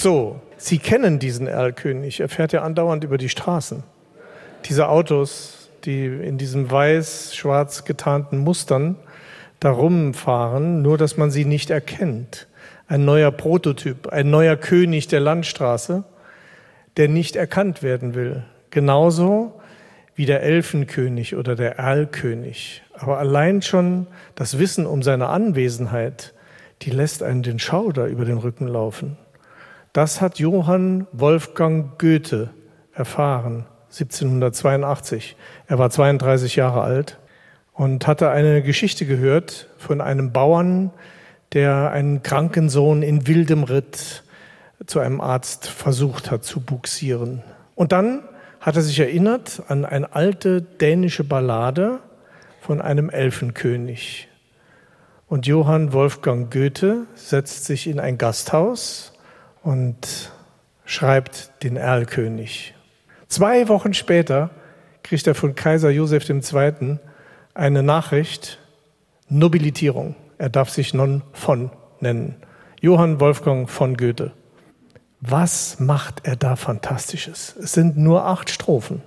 So, Sie kennen diesen Erlkönig. Er fährt ja andauernd über die Straßen. Diese Autos, die in diesen weiß-schwarz getarnten Mustern da rumfahren, nur dass man sie nicht erkennt. Ein neuer Prototyp, ein neuer König der Landstraße, der nicht erkannt werden will. Genauso wie der Elfenkönig oder der Erlkönig. Aber allein schon das Wissen um seine Anwesenheit, die lässt einen den Schauder über den Rücken laufen. Das hat Johann Wolfgang Goethe erfahren, 1782. Er war 32 Jahre alt und hatte eine Geschichte gehört von einem Bauern, der einen kranken Sohn in wildem Ritt zu einem Arzt versucht hat zu bugsieren. Und dann hat er sich erinnert an eine alte dänische Ballade von einem Elfenkönig. Und Johann Wolfgang Goethe setzt sich in ein Gasthaus und schreibt den Erlkönig. 2 Wochen später kriegt er von Kaiser Joseph II. Eine Nachricht, Nobilitierung. Er darf sich non von nennen. Johann Wolfgang von Goethe. Was macht er da Fantastisches? Es sind nur 8 Strophen.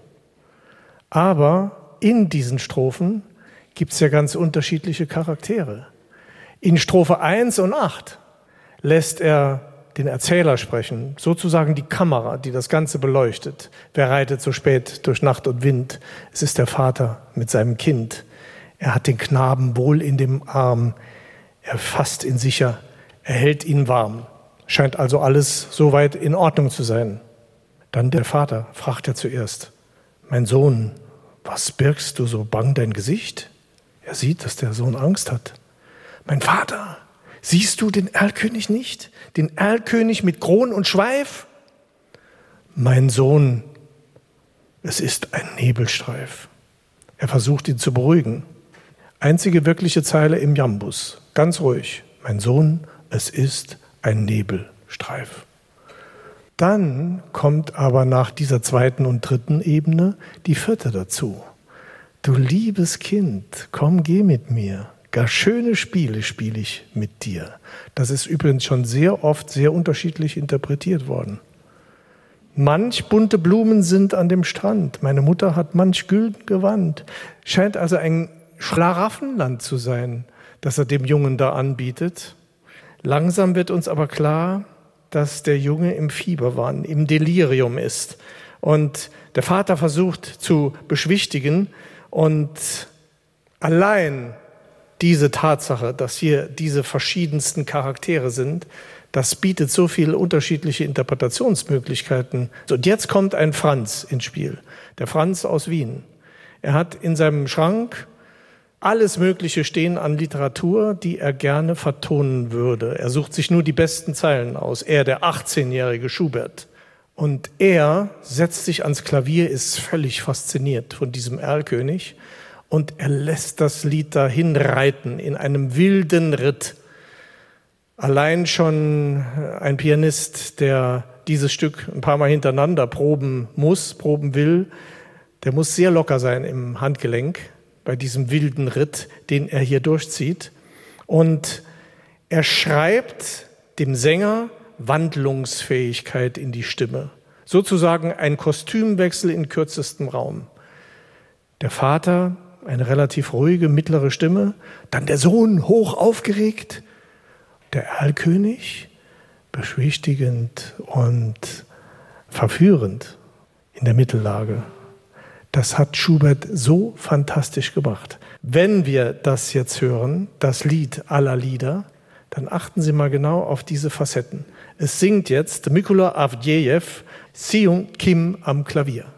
Aber in diesen Strophen gibt es ja ganz unterschiedliche Charaktere. In Strophe 1 und 8 lässt er den Erzähler sprechen, sozusagen die Kamera, die das Ganze beleuchtet. Wer reitet so spät durch Nacht und Wind? Es ist der Vater mit seinem Kind. Er hat den Knaben wohl in dem Arm. Er fasst ihn sicher, er hält ihn warm. Scheint also alles soweit in Ordnung zu sein. Dann der Vater fragt er zuerst, mein Sohn, was birgst du so bang dein Gesicht? Er sieht, dass der Sohn Angst hat. Mein Vater, siehst du den Erlkönig nicht? Den Erlkönig mit Kron und Schweif? Mein Sohn, es ist ein Nebelstreif. Er versucht ihn zu beruhigen. Einzige wirkliche Zeile im Jambus, ganz ruhig. Mein Sohn, es ist ein Nebelstreif. Dann kommt aber nach dieser 2. und 3. Ebene die 4. dazu. Du liebes Kind, komm, geh mit mir. Gar schöne Spiele spiele ich mit dir. Das ist übrigens schon sehr oft sehr unterschiedlich interpretiert worden. Manch bunte Blumen sind an dem Strand. Meine Mutter hat manch gülden Gewand. Scheint also ein Schlaraffenland zu sein, das er dem Jungen da anbietet. Langsam wird uns aber klar, dass der Junge im Fieberwahn, im Delirium ist. Und der Vater versucht zu beschwichtigen. Und allein diese Tatsache, dass hier diese verschiedensten Charaktere sind, das bietet so viele unterschiedliche Interpretationsmöglichkeiten. Und jetzt kommt ein Franz ins Spiel, der Franz aus Wien. Er hat in seinem Schrank alles Mögliche stehen an Literatur, die er gerne vertonen würde. Er sucht sich nur die besten Zeilen aus. Er, der 18-jährige Schubert. Und er setzt sich ans Klavier, ist völlig fasziniert von diesem Erlkönig. Und er lässt das Lied dahin reiten in einem wilden Ritt. Allein schon ein Pianist, der dieses Stück ein paar Mal hintereinander proben will, der muss sehr locker sein im Handgelenk bei diesem wilden Ritt, den er hier durchzieht. Und er schreibt dem Sänger Wandlungsfähigkeit in die Stimme. Sozusagen ein Kostümwechsel in kürzestem Raum. Der Vater, eine relativ ruhige, mittlere Stimme. Dann der Sohn, hoch aufgeregt. Der Erlkönig, beschwichtigend und verführend in der Mittellage. Das hat Schubert so fantastisch gemacht. Wenn wir das jetzt hören, das Lied aller Lieder, dann achten Sie mal genau auf diese Facetten. Es singt jetzt Mykola Avdjejew, Seung Kim am Klavier.